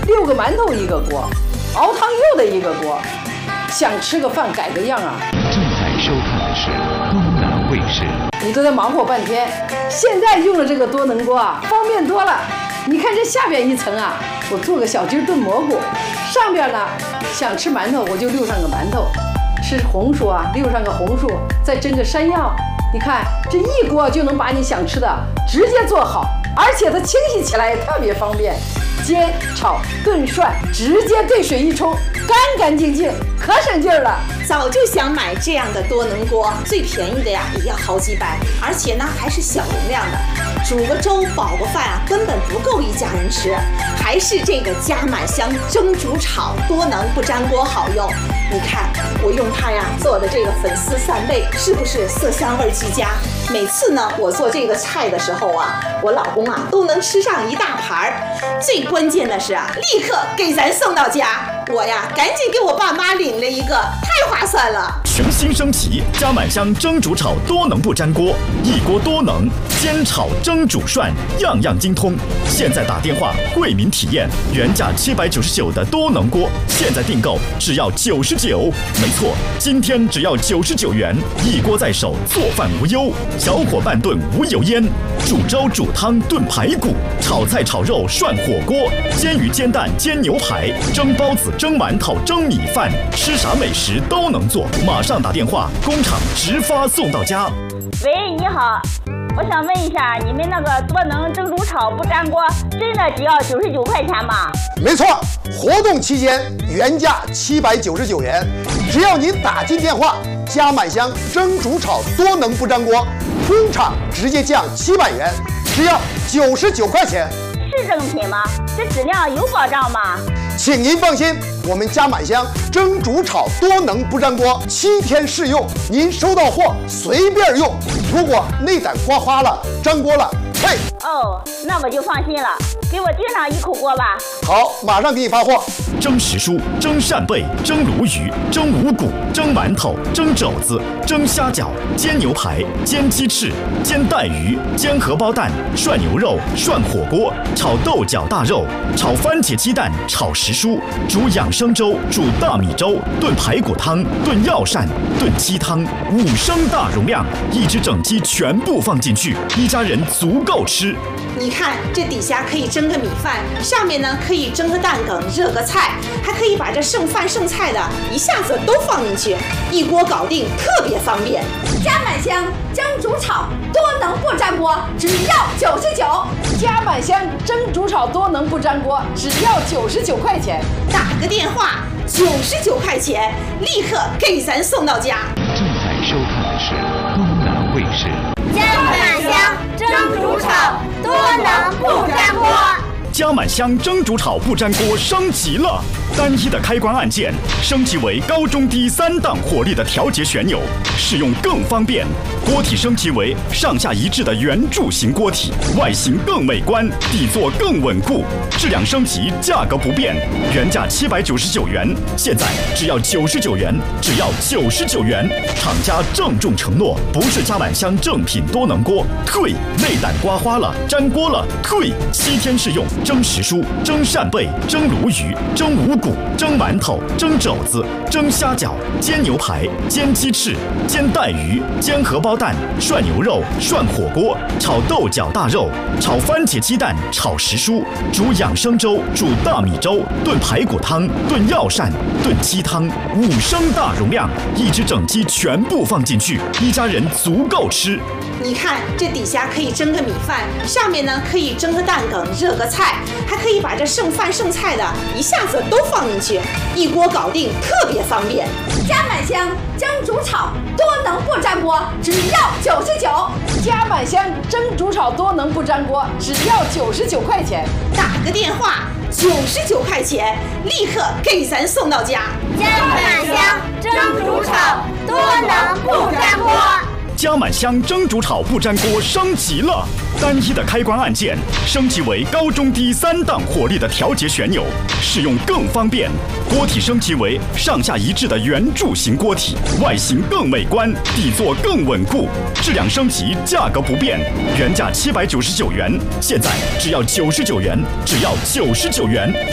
6个馒头一个锅，熬汤又得一个锅，想吃个饭改个样啊！ 正在收看的是东南卫视。 你都在忙活半天，现在用了这个多能锅啊，方便多了。你看这下边一层啊，我做个小鸡炖蘑菇，上边呢想吃馒头我就溜上个馒头，吃红薯啊溜上个红薯，再蒸个山药。你看这一锅就能把你想吃的直接做好，而且它清洗起来也特别方便，煎、炒、炖、涮，直接兑水一冲，干干净净，可省劲儿了。 早就想买这样的多能锅，最便宜的呀也要好几百，而且呢还是小容量的，煮个粥饱个饭啊根本不够一家人吃。还是这个加满香蒸煮炒多能不粘锅好用。你看我用它呀做的这个粉丝扇贝，是不是色香味俱佳？每次呢我做这个菜的时候啊，我老公啊都能吃上一大盘儿。最关键的是啊，立刻给咱送到家。我呀赶紧给我爸妈领了一个，太划算了。 全新升级加满香蒸煮炒多能不粘锅，一锅多能，煎炒蒸煮涮样样精通。现在打电话惠民体验，原价799的多能锅，现在订购只要99。没错，今天只要99元，一锅在手，做饭无忧，小火慢炖无油烟，煮粥煮汤炖排骨，炒菜炒肉涮火锅，煎鱼煎蛋煎牛排，蒸包子蒸馒头蒸米饭，吃啥美食都能做。马上打电话，工厂直发送到家。 喂，你好，我想问一下，你们那个多能蒸煮炒不粘锅，真的只要99块钱吗？ 没错，活动期间原价799元，只要你打进电话，加满香蒸煮炒多能不粘锅，工厂直接降700元，只要99块钱。 是正品吗？这质量有保障吗？ 请您放心，我们加满香蒸煮炒多能不粘锅7天试用，您收到货随便用。如果内胆刮花了、粘锅了，退。 哦，那我就放心了，给我订上1口锅吧。 好，马上给你发货。 蒸时蔬、蒸扇贝、蒸鲈鱼、蒸五谷、蒸馒头、蒸肘子、蒸虾饺、煎牛排、煎鸡翅、煎带鱼、煎荷包蛋、涮牛肉、涮火锅、炒豆角大肉、炒番茄鸡蛋、炒时蔬、煮养生粥、煮大米粥、炖排骨汤、炖药膳、炖鸡汤，5升大容量，一只整鸡全部放进去，一家人足够吃。 你看这底下可以蒸个米饭，上面呢可以蒸个蛋梗、热个菜，还可以把这剩饭剩菜的一下子都放进去，一锅搞定，特别方便。 加满香蒸煮炒多能不粘锅，只要99。 加满香蒸煮炒多能不粘锅，只要99块钱。 打个电话，99块钱，立刻给咱送到家。 正在收看的是东南卫视。 加满香蒸煮炒多能不粘锅。 加满香蒸煮炒不粘锅升级了，单一的开关按键升级为高中低3档火力的调节旋钮，使用更方便。锅体升级为上下一致的圆柱形锅体，外形更美观，底座更稳固。质量升级，价格不变，原价799元，现在只要99元，只要99元。厂家郑重承诺，不是加满香正品多能锅，退。内胆刮花了、粘锅了，退。7天试用。蒸时蔬、蒸扇贝、蒸鲈鱼、蒸五谷、蒸馒头、蒸肘子、蒸虾饺、煎牛排、煎鸡翅、煎带鱼、煎荷包蛋、涮牛肉、涮火锅、炒豆角大肉、炒番茄鸡蛋、炒时蔬、煮养生粥、煮大米粥、炖排骨汤、炖药膳、炖鸡汤，5升大容量，一只整鸡全部放进去，一家人足够吃。 你看这底下可以蒸个米饭，上面呢可以蒸个蛋梗、热个菜，还可以把这剩饭剩菜的一下子都放进去，一锅搞定，特别方便。 加满香蒸煮炒多能不粘锅，只要99。 加满香蒸煮炒多能不粘锅，只要99块钱。 打个电话，99块钱，立刻给咱送到家。 加满香蒸煮炒多能不粘锅。 加满香蒸煮炒不粘锅升级了，单一的开关按键升级为高中低3档火力的调节旋钮，使用更方便。锅体升级为上下一致的圆柱形锅体，外形更美观，底座更稳固。质量升级，价格不变，原价799元，现在只要99元，只要99元。